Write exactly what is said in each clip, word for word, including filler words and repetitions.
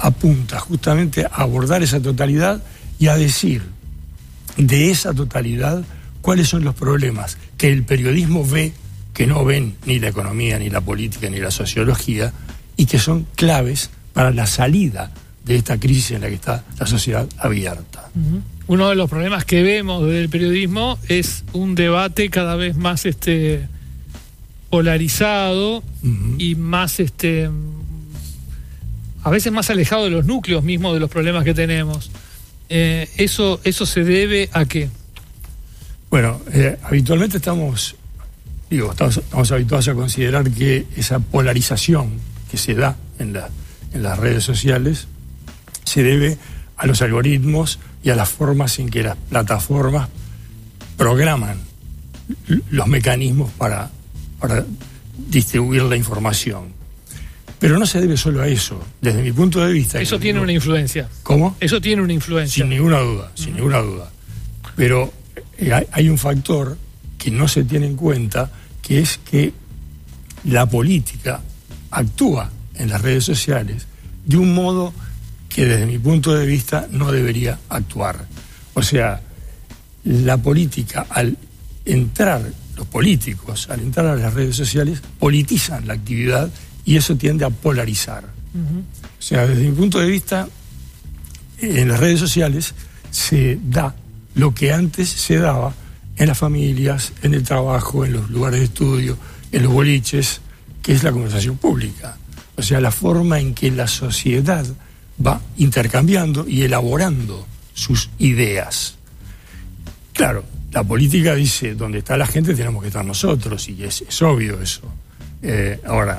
apunta justamente a abordar esa totalidad y a decir de esa totalidad cuáles son los problemas que el periodismo ve, que no ven ni la economía, ni la política, ni la sociología, y que son claves para la salida de esta crisis en la que está la sociedad abierta. Uh-huh. Uno de los problemas que vemos del periodismo es un debate cada vez más este polarizado uh-huh. y más este a veces más alejado de los núcleos mismos de los problemas que tenemos. Eh, eso, ¿Eso se debe a qué? Bueno, eh, habitualmente estamos, digo, estamos, estamos habituados a considerar que esa polarización que se da en, la, en las redes sociales se debe a los algoritmos y a las formas en que las plataformas programan los mecanismos para, para distribuir la información. Pero no se debe solo a eso. Desde mi punto de vista... Eso tiene una influencia. ¿Cómo? Eso tiene una influencia. Sin ninguna duda, sin uh-huh. ninguna duda. Pero hay, hay un factor que no se tiene en cuenta, que es que la política actúa en las redes sociales de un modo que desde mi punto de vista no debería actuar. O sea, la política, al entrar, los políticos, al entrar a las redes sociales, politizan la actividad y eso tiende a polarizar. Uh-huh. O sea, desde mi punto de vista, en las redes sociales se da lo que antes se daba en las familias, en el trabajo, en los lugares de estudio, en los boliches, que es la conversación pública. O sea, la forma en que la sociedad va intercambiando y elaborando sus ideas. Claro, la política dice, donde está la gente tenemos que estar nosotros, y es, es obvio eso. Eh, ahora,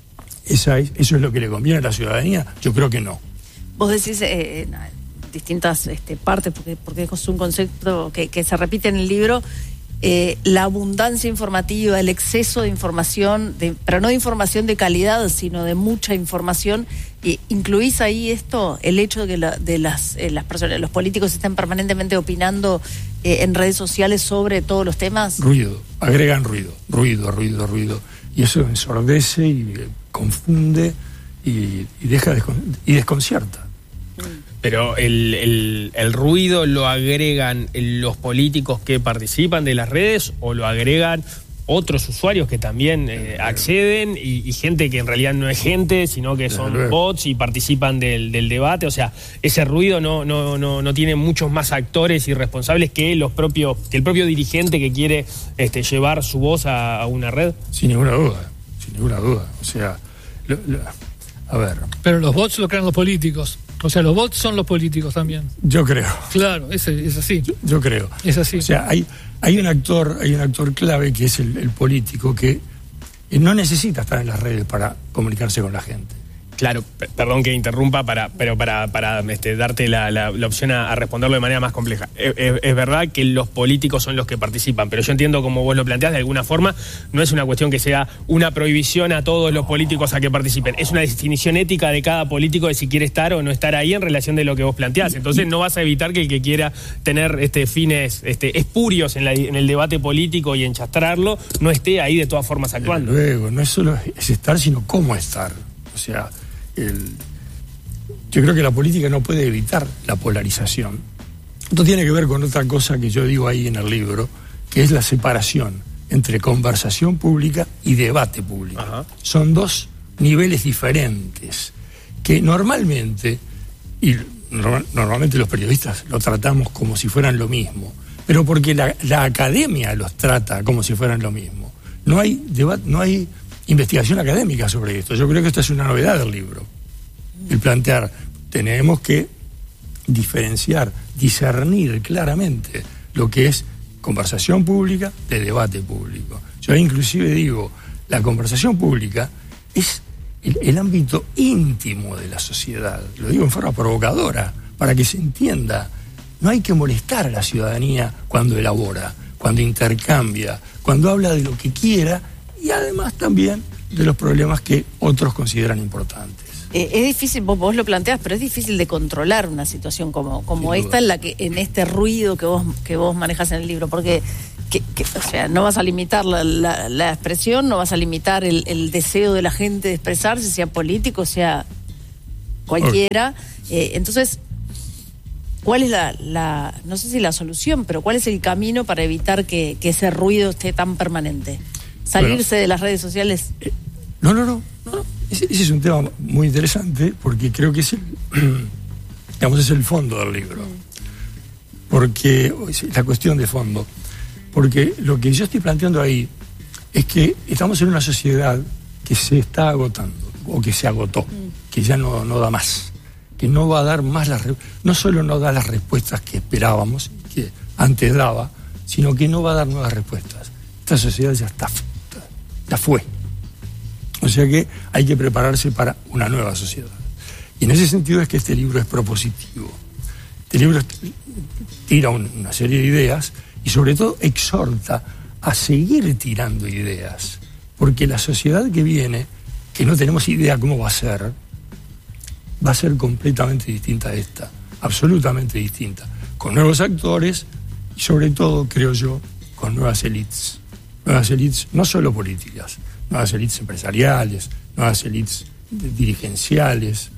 esa es, ¿eso es lo que le conviene a la ciudadanía? Yo creo que no. Vos decís eh, en distintas este, partes, porque, porque es un concepto que, que se repite en el libro, eh, la abundancia informativa, el exceso de información, de, pero no de información de calidad, sino de mucha información. Eh, ¿Incluís ahí esto, el hecho de que la, de las, eh, las personas, los políticos estén permanentemente opinando eh, en redes sociales sobre todos los temas? Ruido, agregan ruido, ruido, ruido, ruido. Y eso ensordece y confunde y, y deja descon- y desconcierta. Pero el, el, el ruido lo agregan los políticos que participan de las redes o lo agregan otros usuarios que también eh, acceden y, y gente que en realidad no es gente, sino que son bots y participan del, del debate. O sea, ese ruido no, no, no, no tiene muchos más actores y responsables que los propios, que el propio dirigente que quiere este, llevar su voz a, a una red. Sin ninguna duda, sin ninguna duda. O sea, lo, lo, a ver. Pero los bots lo crean los políticos. O sea, los bots son los políticos también. Yo creo. Claro, es, es así. Yo, yo creo. Es así. O sea, hay, hay un actor, hay un actor clave que es el, el político que no necesita estar en las redes para comunicarse con la gente. Claro, p- perdón que interrumpa, para, pero para, para este, darte la, la, la opción a, a responderlo de manera más compleja. Es, es, es verdad que los políticos son los que participan, pero yo entiendo, como vos lo planteás, de alguna forma, no es una cuestión que sea una prohibición a todos los políticos a que participen. Es una definición ética de cada político de si quiere estar o no estar ahí en relación de lo que vos planteás. Entonces no vas a evitar que el que quiera tener este, fines este, espurios en, la, en el debate político y enchastrarlo, no esté ahí de todas formas actuando. Luego, no es solo es estar, sino cómo estar. O sea... El, yo creo que la política no puede evitar la polarización. Esto tiene que ver con otra cosa que yo digo ahí en el libro, que es la separación entre conversación pública y debate público. Ajá. Son dos niveles diferentes que normalmente, y no, normalmente los periodistas lo tratamos como si fueran lo mismo, pero porque la, la academia los trata como si fueran lo mismo. No hay debate, no hay investigación académica sobre esto. Yo creo que esta es una novedad del libro. El plantear, tenemos que diferenciar, discernir claramente lo que es conversación pública de debate público. Yo inclusive digo, la conversación pública es el, el ámbito íntimo de la sociedad. Lo digo en forma provocadora, para que se entienda. No hay que molestar a la ciudadanía cuando elabora, cuando intercambia, cuando habla de lo que quiera, y además también de los problemas que otros consideran importantes. Eh, es difícil, vos, vos lo planteás, pero es difícil de controlar una situación como, como esta, en la que en este ruido que vos que vos manejas en el libro, porque que, que, o sea, no vas a limitar la, la, la expresión, no vas a limitar el, el deseo de la gente de expresarse, sea político, sea cualquiera. Eh, entonces, ¿cuál es la, la, no sé si la solución, pero cuál es el camino para evitar que, que ese ruido esté tan permanente? ¿Salirse bueno, de las redes sociales? Eh, no, no, no. no. Ese, ese es un tema muy interesante porque creo que es el, digamos, es el fondo del libro. Porque, es la cuestión de fondo. Porque lo que yo estoy planteando ahí es que estamos en una sociedad que se está agotando, o que se agotó, que ya no, no da más, que no va a dar más las, no solo no da las respuestas que esperábamos, que antes daba, sino que no va a dar nuevas respuestas. Esta sociedad ya está, ya fue. O sea que hay que prepararse para una nueva sociedad. Y en ese sentido es que este libro es propositivo. Este libro tira una serie de ideas y sobre todo exhorta a seguir tirando ideas, porque la sociedad que viene, que no tenemos idea cómo va a ser, va a ser completamente distinta a esta, absolutamente distinta, con nuevos actores y sobre todo, creo yo, con nuevas élites, nuevas élites no solo políticas, nuevas élites empresariales, nuevas élites dirigenciales.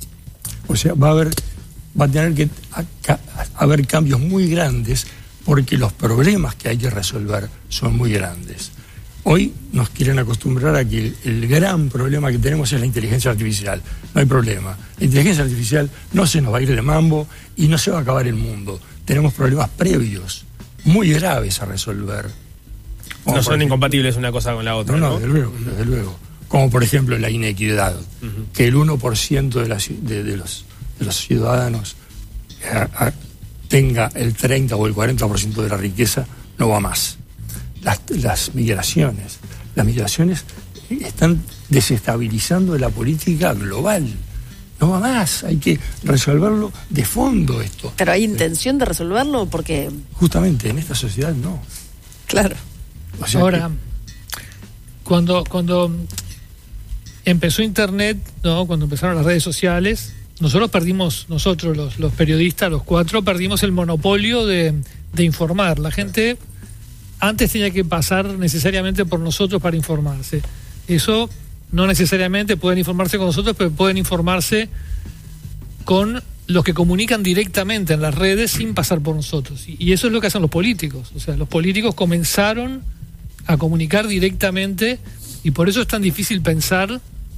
O sea, va a haber, va a tener que a, a, haber cambios muy grandes porque los problemas que hay que resolver son muy grandes. Hoy nos quieren acostumbrar a que el, el gran problema que tenemos es la inteligencia artificial. No hay problema. La inteligencia artificial no se nos va a ir de mambo y no se va a acabar el mundo. Tenemos problemas previos, muy graves a resolver. Como no son ejemplo, incompatibles una cosa con la otra, ¿no? No, no, desde luego, desde luego. Como por ejemplo la inequidad, uh-huh. que el uno por ciento de, la, de, de, los, de los ciudadanos a, a, tenga el treinta o el cuarenta por ciento de la riqueza, no va más. Las, las migraciones, las migraciones están desestabilizando la política global. No va más, hay que resolverlo de fondo esto. ¿Pero hay intención de resolverlo? Porque justamente en esta sociedad no. Claro. O sea, ahora, que... cuando, cuando empezó Internet, ¿no? Cuando empezaron las redes sociales, nosotros perdimos, nosotros los, los periodistas, los cuatro, perdimos el monopolio de, de informar. La gente antes tenía que pasar necesariamente por nosotros para informarse. Eso no necesariamente pueden informarse con nosotros, pero pueden informarse con los que comunican directamente en las redes sin pasar por nosotros. Y eso es lo que hacen los políticos. O sea, los políticos comenzaron a comunicar directamente y por eso es tan difícil pensar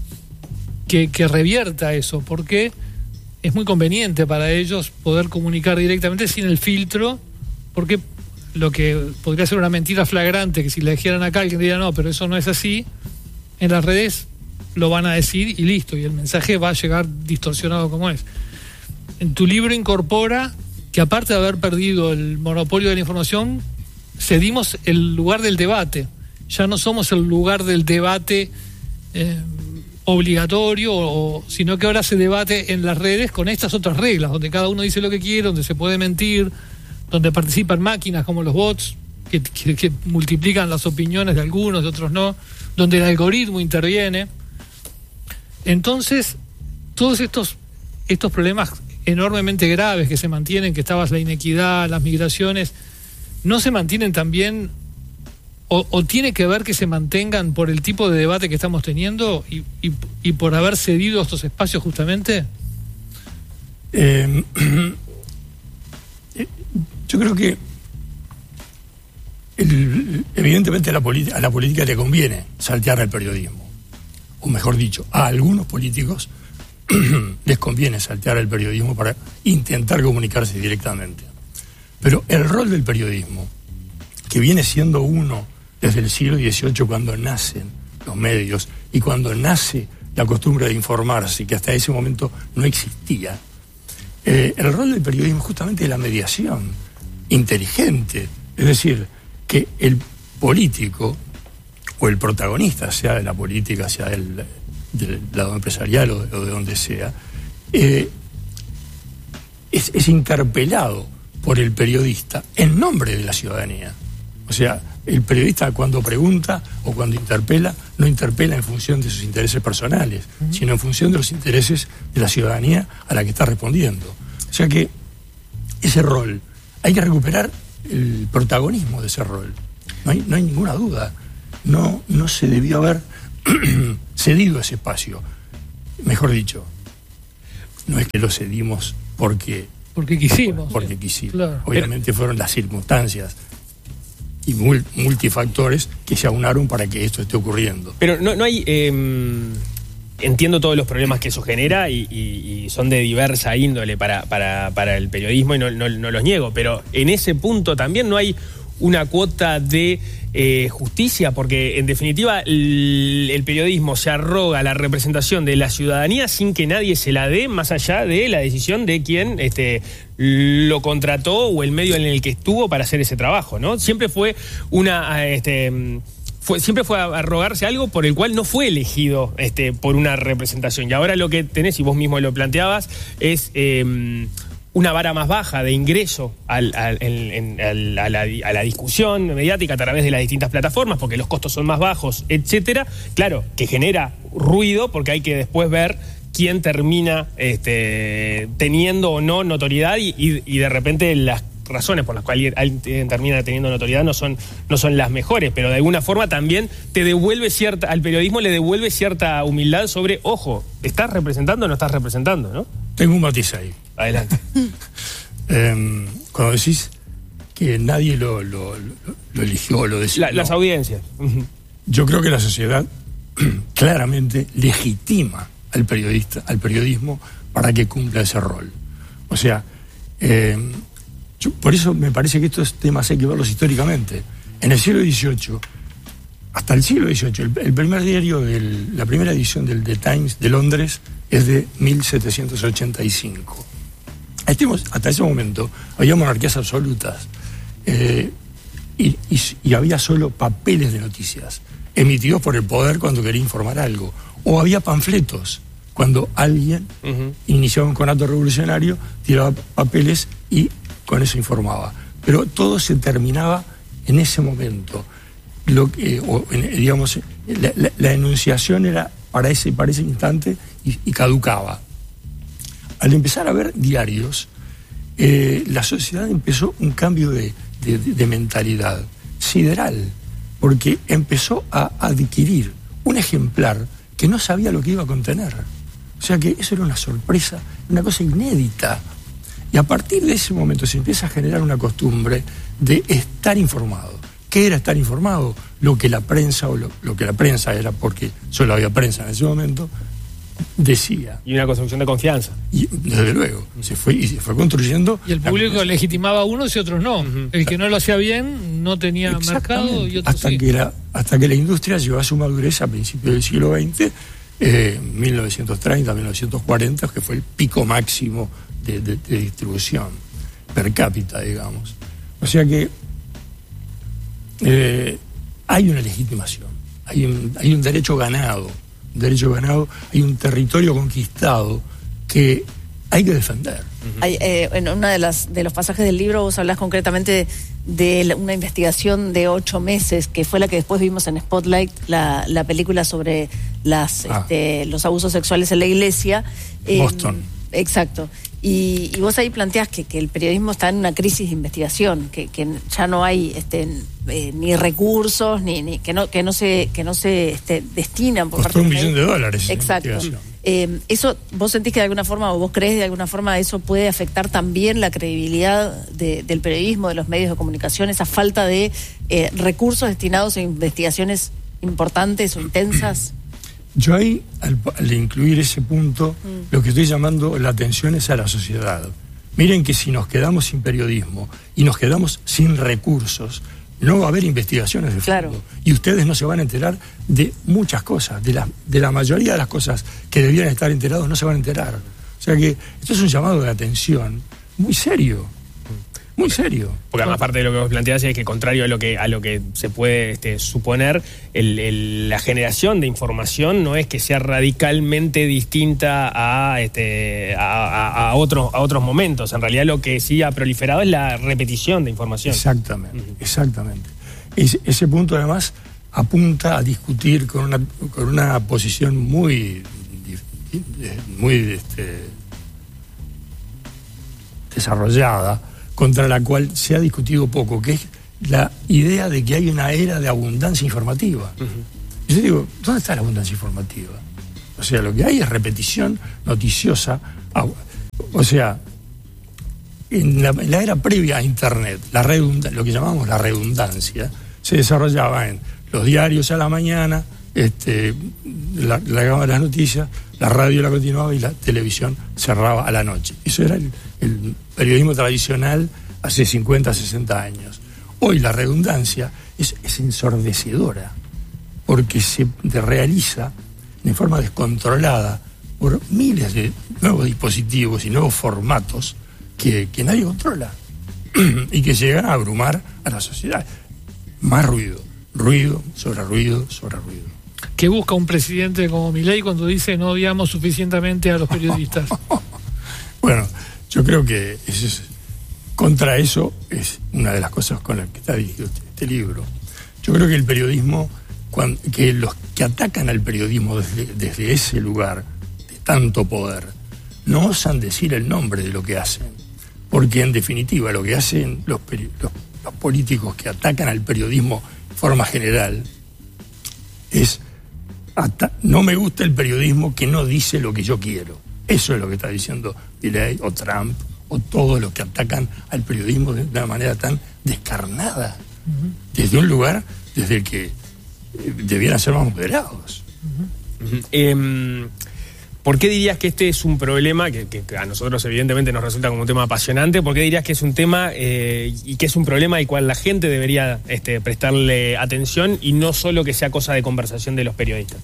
que, que revierta eso, porque es muy conveniente para ellos poder comunicar directamente sin el filtro, porque lo que podría ser una mentira flagrante, que si le dijeran acá alguien diría no, pero eso no es así, en las redes lo van a decir y listo, y el mensaje va a llegar distorsionado como es. En tu libro incorpora que aparte de haber perdido el monopolio de la información, cedimos el lugar del debate. Ya no somos el lugar del debate eh, obligatorio, o, sino que ahora se debate en las redes con estas otras reglas, donde cada uno dice lo que quiere, donde se puede mentir, donde participan máquinas como los bots, que, que, que multiplican las opiniones de algunos, de otros no, donde el algoritmo interviene. Entonces, todos estos, estos problemas enormemente graves que se mantienen, que estabas la inequidad, las migraciones, no se mantienen también, o, o tiene que ver que se mantengan por el tipo de debate que estamos teniendo y, y, y por haber cedido estos espacios justamente. Eh, yo creo que el, evidentemente a la, a la política le conviene saltear al periodismo, o mejor dicho, a algunos políticos les conviene saltear al periodismo para intentar comunicarse directamente. Pero el rol del periodismo, que viene siendo uno desde el siglo dieciocho, cuando nacen los medios y cuando nace la costumbre de informarse, que hasta ese momento no existía, eh, el rol del periodismo es justamente la mediación inteligente, es decir, que el político o el protagonista, sea de la política, sea del, del lado empresarial o de, o de donde sea, eh, es, es interpelado por el periodista en nombre de la ciudadanía. O sea, el periodista cuando pregunta o cuando interpela, no interpela en función de sus intereses personales, uh-huh. sino en función de los intereses de la ciudadanía a la que está respondiendo. O sea que ese rol, hay que recuperar el protagonismo de ese rol. No hay, no hay ninguna duda. No, no se debió haber cedido ese espacio. Mejor dicho. no es que lo cedimos porque... Porque quisimos. Porque quisimos. Claro. Obviamente fueron las circunstancias y multifactores que se aunaron para que esto esté ocurriendo. Pero no, no hay... Eh, entiendo todos los problemas que eso genera y, y, y son de diversa índole para, para, para el periodismo y no, no, no los niego, pero en ese punto también no hay una cuota de eh, justicia, porque en definitiva el, el periodismo se arroga la representación de la ciudadanía sin que nadie se la dé, más allá de la decisión de quien este, lo contrató o el medio en el que estuvo para hacer ese trabajo, ¿no? Siempre fue una... Este, Fue, siempre fue a arrogarse algo por el cual no fue elegido este, por una representación. Y ahora lo que tenés, y vos mismo lo planteabas, es eh, una vara más baja de ingreso al, al, en, en, al, a, la, a la discusión mediática a través de las distintas plataformas, porque los costos son más bajos, etcétera. Claro, que genera ruido, porque hay que después ver quién termina este, teniendo o no notoriedad y, y, y de repente las razones por las cuales alguien termina teniendo notoriedad no son, no son las mejores, pero de alguna forma también te devuelve cierta, al periodismo le devuelve cierta humildad sobre, ojo, ¿estás representando o no estás representando, no? Tengo un matiz ahí. Adelante. eh, cuando decís que nadie lo, lo, lo, lo eligió, lo decidió. La, las audiencias. Yo creo que la sociedad claramente legitima al periodista, al periodismo para que cumpla ese rol. O sea, eh, yo, por eso me parece que estos temas hay que verlos históricamente. En el siglo dieciocho, hasta el siglo dieciocho, el, el primer diario, del, la primera edición del The Times de Londres es de mil setecientos ochenta y cinco. Hasta ese momento había monarquías absolutas eh, y, y, y había solo papeles de noticias emitidos por el poder cuando quería informar algo. O había panfletos cuando alguien uh-huh. iniciaba un conato revolucionario, tiraba papeles y con eso informaba. Pero todo se terminaba en ese momento. Lo que, o, digamos, la, la, la enunciación era para ese, para ese instante y, y caducaba. Al empezar a ver diarios, eh, la sociedad empezó un cambio de, de, de mentalidad sideral, porque empezó a adquirir un ejemplar que no sabía lo que iba a contener. O sea que eso era una sorpresa, una cosa inédita. Y a partir de ese momento se empieza a generar una costumbre de estar informado. ¿Qué era estar informado? Lo que la prensa, o lo, lo que la prensa era, porque solo había prensa en ese momento, decía. Y una construcción de confianza. Y desde luego, se fue, y se fue construyendo. Y el público legitimaba a unos y otros no. Uh-huh. El que no lo hacía bien no tenía mercado y otros hasta sí. Que la, hasta que la industria llegó a su madurez a principios del siglo veinte, eh, mil novecientos treinta, mil novecientos cuarenta, que fue el pico máximo de, de, de distribución per cápita, digamos. O sea que eh, hay una legitimación, hay un, hay un derecho ganado, un derecho ganado, hay un territorio conquistado que hay que defender. Uh-huh. Hay, eh, en uno de, las, de los pasajes del libro vos hablás concretamente de, de una investigación de ocho meses, que fue la que después vimos en Spotlight, la, la película sobre las, ah. este, los abusos sexuales en la iglesia. Boston. Eh, exacto. Y, y vos ahí planteás que, que el periodismo está en una crisis de investigación, que, que ya no hay este, eh, ni recursos, ni, ni que no que no se que no se este, destinan por parte de un millón de dólares. Exacto. Eh, eso, ¿vos sentís que de alguna forma, o vos crees de alguna forma, eso puede afectar también la credibilidad de, del periodismo, de los medios de comunicación, esa falta de eh, recursos destinados a investigaciones importantes o intensas? Yo ahí, al, al incluir ese punto, mm. lo que estoy llamando la atención es a la sociedad. Miren que si nos quedamos sin periodismo y nos quedamos sin recursos, no va a haber investigaciones de fondo. Claro. Y ustedes no se van a enterar de muchas cosas, de la, de la mayoría de las cosas que debían estar enterados no se van a enterar. O sea que esto es un llamado de atención muy serio. Muy serio. Porque además parte de lo que vos planteás es que contrario a lo que a lo que se puede este, suponer, el, el, la generación de información no es que sea radicalmente distinta a este a, a, a otros a otros momentos. En realidad lo que sí ha proliferado es la repetición de información. Exactamente, uh-huh. exactamente. Ese, ese punto además apunta a discutir con una con una posición muy muy este, desarrollada, contra la cual se ha discutido poco, que es la idea de que hay una era de abundancia informativa. Uh-huh. Yo digo, ¿dónde está la abundancia informativa? O sea, lo que hay es repetición noticiosa Ah, o sea, en la, en la era previa a Internet, la redunda, lo que llamamos la redundancia, se desarrollaba en los diarios a la mañana, este, la, la, las noticias, la radio la continuaba y la televisión cerraba a la noche. Eso era el, el periodismo tradicional hace cincuenta, sesenta años. Hoy la redundancia es, es ensordecedora, porque se realiza de forma descontrolada por miles de nuevos dispositivos y nuevos formatos que, que nadie controla y que llegan a abrumar a la sociedad. Más ruido, ruido sobre ruido sobre ruido. ¿Qué busca un presidente como Milei cuando dice no odiamos suficientemente a los periodistas? Bueno, yo creo que eso es, contra eso es una de las cosas con las que está dirigido este, este libro. Yo creo que el periodismo, cuando, que los que atacan al periodismo desde, desde ese lugar de tanto poder, no osan decir el nombre de lo que hacen, porque en definitiva lo que hacen los, los, los políticos que atacan al periodismo de forma general es, ata- no me gusta el periodismo que no dice lo que yo quiero. Eso es lo que está diciendo Milei o Trump o todos los que atacan al periodismo de una manera tan descarnada, uh-huh. desde un lugar desde el que eh, debieran ser más moderados. Uh-huh. Uh-huh. Eh, ¿Por qué dirías que este es un problema que, que, que a nosotros evidentemente nos resulta como un tema apasionante? ¿Por qué dirías que es un tema eh, y que es un problema al cual la gente debería este, prestarle atención y no solo que sea cosa de conversación de los periodistas?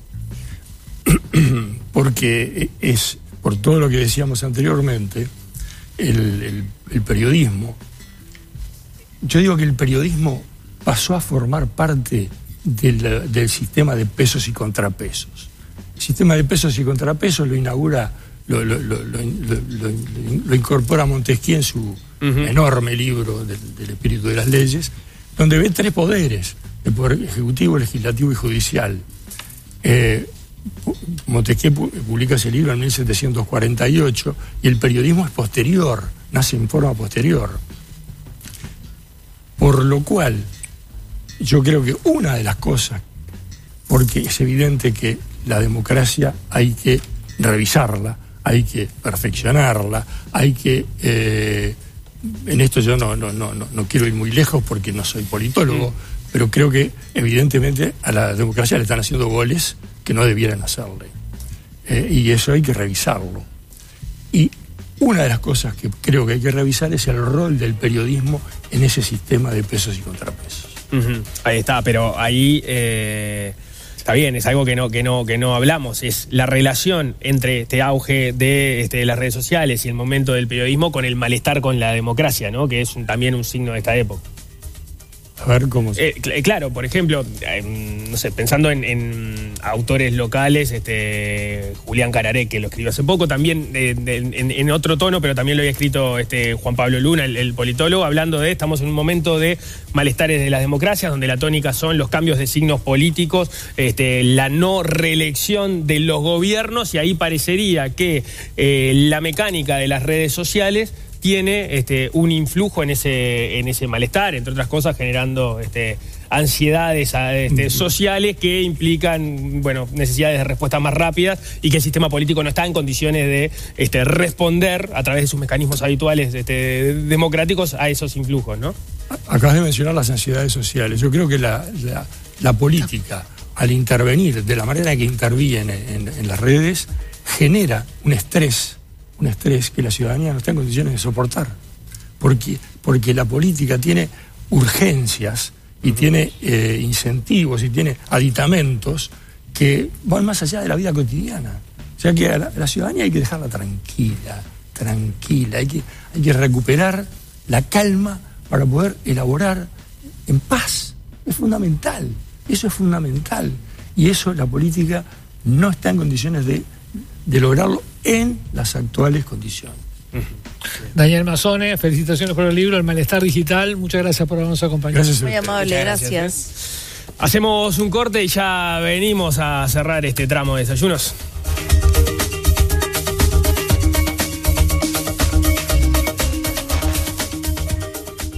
Porque es, por todo lo que decíamos anteriormente, el, el, el periodismo, yo digo que el periodismo pasó a formar parte del, del sistema de pesos y contrapesos. El sistema de pesos y contrapesos lo inaugura, lo, lo, lo, lo, lo, lo incorpora Montesquieu en su uh-huh. enorme libro del, del espíritu de las leyes, donde ve tres poderes, el poder ejecutivo, legislativo y judicial. Eh, Montesquieu publica ese libro en mil setecientos cuarenta y ocho y el periodismo es posterior, nace en forma posterior. Por lo cual, yo creo que una de las cosas, porque es evidente que la democracia hay que revisarla, hay que perfeccionarla, hay que... Eh, en esto yo no, no, no, no quiero ir muy lejos porque no soy politólogo, mm. pero creo que evidentemente a la democracia le están haciendo goles que no debieran hacerle. Eh, y eso hay que revisarlo. Y una de las cosas que creo que hay que revisar es el rol del periodismo en ese sistema de pesos y contrapesos. Uh-huh. Ahí está, pero ahí... Eh... Está bien, es algo que no, que no, que no hablamos, es la relación entre este auge de este, las redes sociales y el momento del periodismo con el malestar con la democracia, ¿no? Que es un, también un signo de esta época. A ver cómo... Eh, cl- claro, por ejemplo, eh, no sé, pensando en, en autores locales, este Julián Cararé, que lo escribió hace poco, también eh, de, en, en otro tono, pero también lo había escrito este Juan Pablo Luna, el, el politólogo, hablando de, estamos en un momento de malestares de las democracias, donde la tónica son los cambios de signos políticos, este, la no reelección de los gobiernos, y ahí parecería que eh, la mecánica de las redes sociales tiene este, un influjo en ese, en ese malestar, entre otras cosas generando este, ansiedades este, sociales que implican bueno, necesidades de respuestas más rápidas y que el sistema político no está en condiciones de este, responder a través de sus mecanismos habituales este, democráticos a esos influjos, ¿no? Acabas de mencionar las ansiedades sociales. Yo creo que la, la, la política, al intervenir de la manera que interviene en, en las redes, genera un estrés un estrés que la ciudadanía no está en condiciones de soportar, porque, porque la política tiene urgencias y uh-huh. tiene eh, incentivos y tiene aditamentos que van más allá de la vida cotidiana. O sea que a la, a la ciudadanía hay que dejarla tranquila, tranquila, hay que, hay que recuperar la calma para poder elaborar en paz. Es fundamental, eso es fundamental, y eso la política no está en condiciones de, de lograrlo en las actuales condiciones. Daniel Mazzone, felicitaciones por el libro El malestar digital, muchas gracias por habernos acompañado. Gracias. Muy amable, gracias. gracias. Hacemos un corte y ya venimos a cerrar este tramo de desayunos.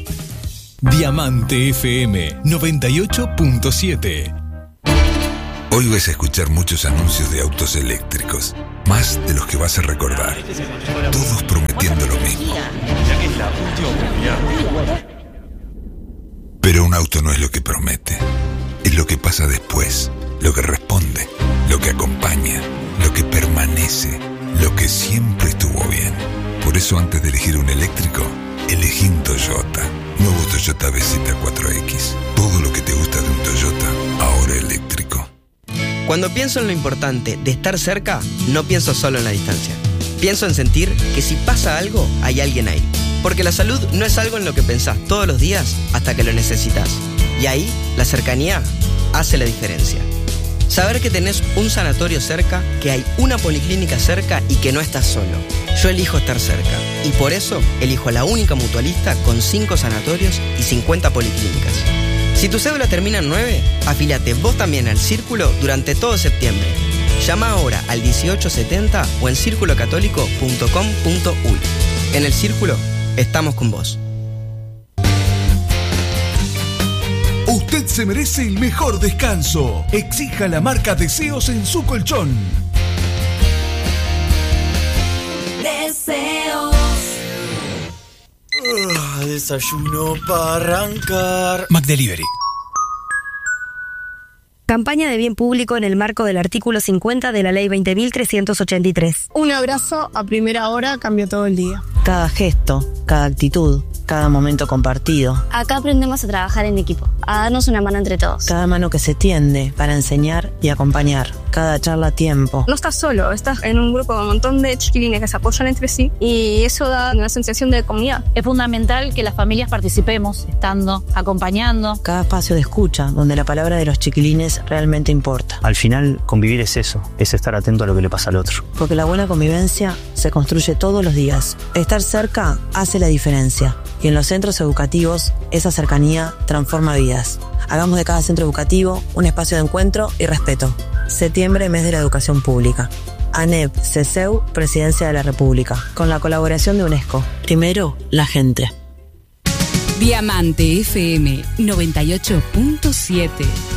Diamante F M noventa y ocho punto siete. Hoy vas a escuchar muchos anuncios de autos eléctricos, más de los que vas a recordar. Todos prometiendo lo mismo. Pero un auto no es lo que promete, es lo que pasa después, lo que responde, lo que acompaña, lo que permanece, lo que siempre estuvo bien. Por eso antes de elegir un eléctrico, elegí un Toyota. Nuevo Toyota B Z cuatro X. Todo lo que te gusta de un Toyota, ahora eléctrico. Cuando pienso en lo importante de estar cerca, no pienso solo en la distancia. Pienso en sentir que si pasa algo, hay alguien ahí. Porque la salud no es algo en lo que pensás todos los días hasta que lo necesitas. Y ahí, la cercanía hace la diferencia. Saber que tenés un sanatorio cerca, que hay una policlínica cerca y que no estás solo. Yo elijo estar cerca. Y por eso, elijo la única mutualista con cinco sanatorios y cincuenta policlínicas. Si tu cédula termina en nueve, afíliate vos también al Círculo durante todo septiembre. Llama ahora al dieciocho setenta o en círculo católico punto com punto uy. En el Círculo, estamos con vos. Usted se merece el mejor descanso. Exija la marca Deseos en su colchón. Deseos. Uh, desayuno para arrancar. McDelivery. Campaña de bien público en el marco del artículo cincuenta de la Ley veinte mil trescientos ochenta y tres. Un abrazo a primera hora cambia todo el día. Cada gesto, cada actitud, cada momento compartido. Acá aprendemos a trabajar en equipo, a darnos una mano entre todos. Cada mano que se tiende para enseñar y acompañar. Cada charla a tiempo. No estás solo, estás en un grupo con un montón de chiquilines que se apoyan entre sí y eso da una sensación de comunidad. Es fundamental que las familias participemos, estando, acompañando. Cada espacio de escucha, donde la palabra de los chiquilines realmente importa. Al final, convivir es eso, es estar atento a lo que le pasa al otro. Porque la buena convivencia se construye todos los días. Estar cerca hace la diferencia. Y en los centros educativos, esa cercanía transforma vidas. Hagamos de cada centro educativo un espacio de encuentro y respeto. Septiembre, mes de la educación pública. ANEP, CESEU, Presidencia de la República. Con la colaboración de UNESCO. Primero, la gente. Diamante F M noventa y ocho punto siete.